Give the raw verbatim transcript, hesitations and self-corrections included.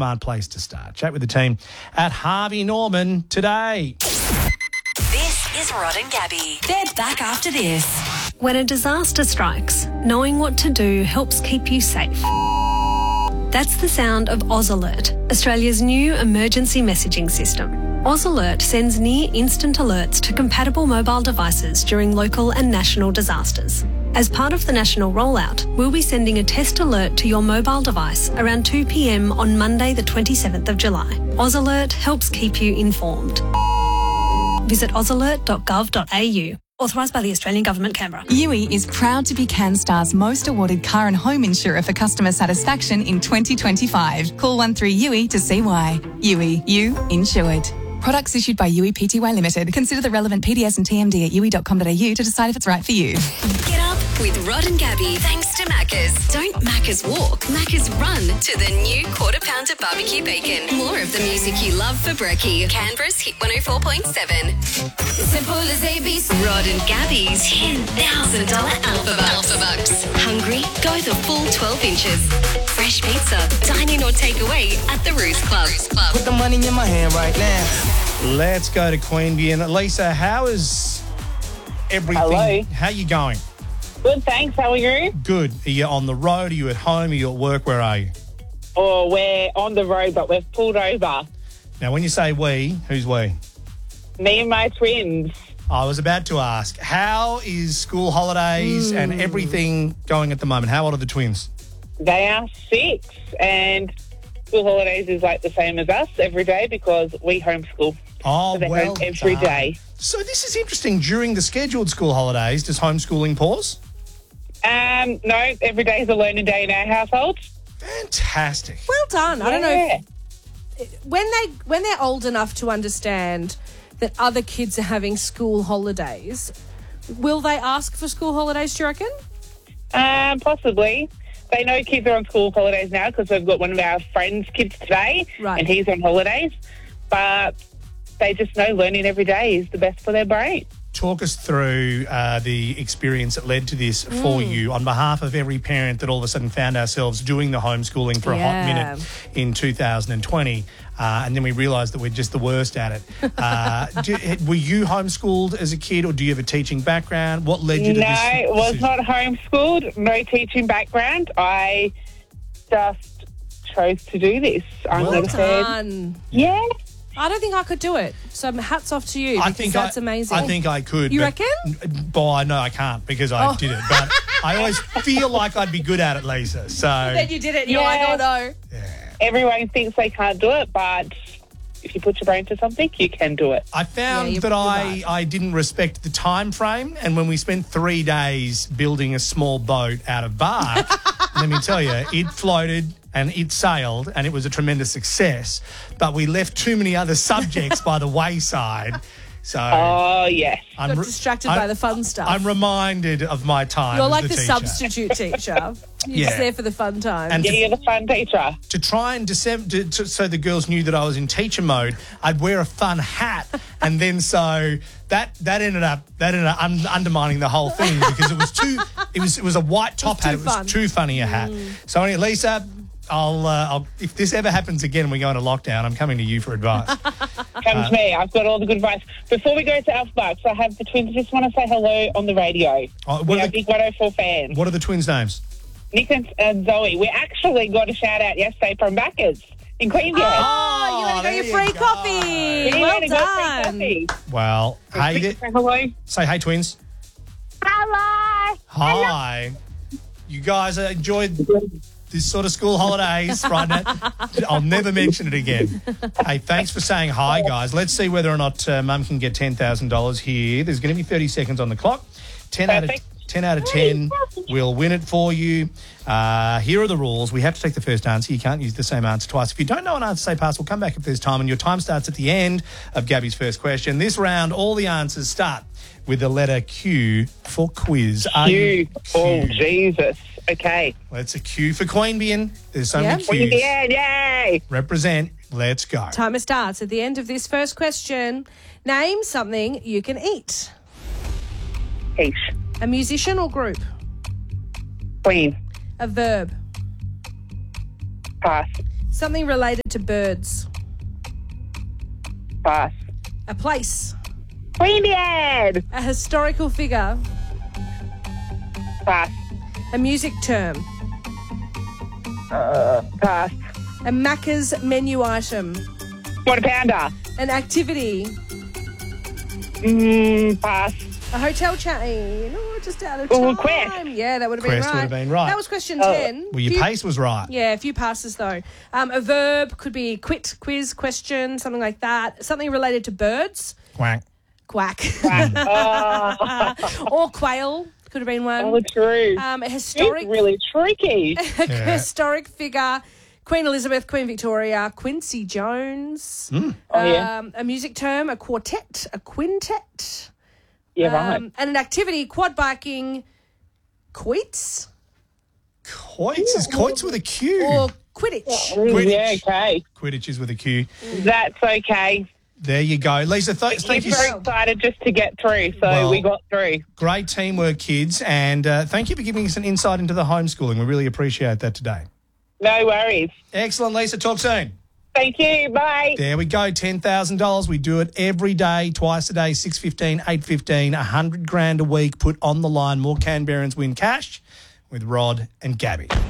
smart place to start. Chat with the team at Harvey Norman today. This is Rod and Gabby. They're back after this. When a disaster strikes, knowing what to do helps keep you safe. That's the sound of Oz Alert, Australia's new emergency messaging system. Oz Alert sends near-instant alerts to compatible mobile devices during local and national disasters. As part of the national rollout, we'll be sending a test alert to your mobile device around two p.m. on Monday the twenty-seventh of July. Oz Alert helps keep you informed. Visit oz alert dot gov dot a u. Authorised by the Australian Government, Canberra. U I is proud to be CanStar's most awarded car and home insurer for customer satisfaction in twenty twenty-five. Call one three U I to see why. U I, you insured. Products issued by U I Pty Limited. Consider the relevant P D S and T M D at u i dot com dot a u to decide if it's right for you. Get up with Rod and Gabby thanks to Macca's. Don't Macca's walk, Macca's run to the new Quarter Pounder Barbecue Bacon. More of the music you love for brekkie. Canberra's Hit one oh four point seven. Simple as A B C. Rod and Gabby's ten thousand dollars Alpha Bucks. Alpha Bucks. Hungry? Go the full twelve inches. Fresh pizza. Dine in or take away at the Roost Club. Put the money in my hand right now. Let's go to Queanbeyan. Lisa, how is everything? Hello. How you going? Good, thanks. How are you? Good. Are you on the road? Are you at home? Are you at work? Where are you? Oh, we're on the road, but we've pulled over. Now, when you say we, who's we? Me and my twins. I was about to ask, how is school holidays Mm. and everything going at the moment? How old are the twins? They are six, and school holidays is like the same as us every day because we homeschool. Oh, so they're well home every done. day. So this is interesting. During the scheduled school holidays, does homeschooling pause? Um, no, every day is a learning day in our household. Fantastic. Well done. I don't know Yeah. if, when they when they're old enough to understand that other kids are having school holidays, will they ask for school holidays, do you reckon? Um, possibly. They know kids are on school holidays now because we've got one of our friends' kids today, Right. and he's on holidays. But they just know learning every day is the best for their brain. Talk us through uh, the experience that led to this for Mm. you on behalf of every parent that all of a sudden found ourselves doing the homeschooling for a hot Yeah. minute in two thousand twenty. Uh, and then we realised that we're just the worst at it. Uh, do, were you homeschooled as a kid, or do you have a teaching background? What led you to No, this? it was decision? not homeschooled, no teaching background. I just chose to do this. I'm Well going to say, Done. yeah. I don't think I could do it. So hats off to you. I because think that's I, amazing. I think I could. You but- reckon? Boy, no, I can't because I Oh. did it. But I always feel like I'd be good at it, Lisa. So Then you did it. And you're Yeah. like, oh no. Everyone thinks they can't do it, but if you put your brain to something, you can do it. I found Yeah, you're- that you're I, right. I didn't respect the time frame, and when we spent three days building a small boat out of bark, let me tell you, it floated and it sailed, and it was a tremendous success. But we left too many other subjects by the wayside. So Oh, yes. I'm Got re- distracted I'm- by the fun stuff. I'm reminded of my time. You're as like the the, teacher. substitute teacher. You're Yeah. just there for the fun time. And Yeah, to- you're the fun teacher. To try and deceive, to, to, so the girls knew that I was in teacher mode, I'd wear a fun hat, and then so that that ended up that ended up un- undermining the whole thing because it was too it was it was a white top hat. too It was fun. too funny a hat. So anyway, Lisa, I'll, uh, I'll if this ever happens again, and we go into lockdown, I'm coming to you for advice. Come Uh, to me. I've got all the good advice. Before we go to Alpha Bucks, I have the twins just want to say hello on the radio. Oh, what we are are the- big one oh four fans. What are the twins' names? Nick and uh, Zoe. We actually got a shout out yesterday from Backers in Queanbeyan. Oh, you want to there go your you free go. coffee. Yeah, Well we got free done. coffee. Well, hey, Say hello. say hey, twins. Hello. Hi. You guys uh, enjoyed this sort of school holidays, right? Now, I'll never mention it again. Hey, thanks for saying hi, guys. Let's see whether or not uh, Mum can get ten thousand dollars here. There's going to be thirty seconds on the clock. ten out of Perfect. ten out of ten will win it for you. Uh, here are the rules. We have to take the first answer. You can't use the same answer twice. If you don't know an answer, say pass. We'll come back if there's time, and your time starts at the end of Gabby's first question. This round, all the answers start with the letter Q for quiz. Are you You. Oh, Q? Jesus. Okay. Well, it's a Q for Queanbeyan. There's so Yeah. many Qs. Yeah, yay. Represent. Let's go. Timer starts at the end of this first question. Name something you can eat. Peace. A musician or group? Queen. A verb. Pass. Something related to birds. Pass. A place. Queanbeyan. A historical figure. Pass. A music term. Uh, pass. A Macca's menu item. Quarter pounder. An activity. Mm, pass. A hotel chain. Oh, just out of Oh, time. Quest. Yeah, that would have been Quest right. would have been right. That was question Oh. ten. Well, your Few- pace was right. Yeah, a few passes though. Um, a verb could be quit, quiz, question, something like that. Something related to birds. Quack. Quack. Oh, Or quail. Could have been one. oh true. Um, a It's historic, really tricky. a historic figure. Queen Elizabeth, Queen Victoria, Quincy Jones. Hmm. Oh, yeah. Um, a music term, a quartet, a quintet. Yeah, right. Um, and an activity, quad biking, quoits Quoits is quoits with a Q. or Quidditch. Mm, yeah, okay. Quidditch is with a Q. That's okay. There you go. Lisa, th- thank We're you. very So- excited just to get through, so Well- we got through. Great teamwork, kids. And uh, thank you for giving us an insight into the homeschooling. We really appreciate that today. No worries. Excellent, Lisa. Talk soon. Thank you. Bye. There we go, ten thousand dollars. We do it every day, twice a day, six fifteen, eight fifteen, one hundred grand a week put on the line. More Canberrans win cash with Rod and Gabby.